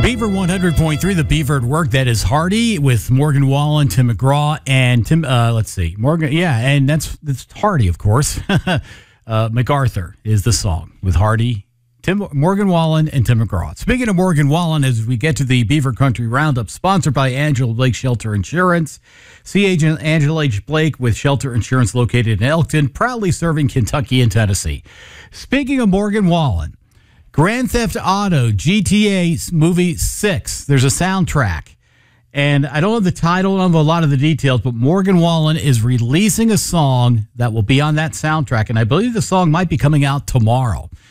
Beaver 100.3, the Beaver at Work. That is Hardy with Morgan Wallen, Tim McGraw, and Morgan. Yeah, and that's Hardy, of course. MacArthur is the song with Hardy, Morgan Wallen, and Tim McGraw. Speaking of Morgan Wallen, as we get to the Beaver Country Roundup, sponsored by Angela Blake Shelter Insurance. See agent Angela H. Blake with Shelter Insurance located in Elkton, proudly serving Kentucky and Tennessee. Speaking of Morgan Wallen, Grand Theft Auto GTA Movie 6, there's a soundtrack. And I don't know the title, I don't know a lot of the details, but Morgan Wallen is releasing a song that will be on that soundtrack. And I believe the song might be coming out tomorrow.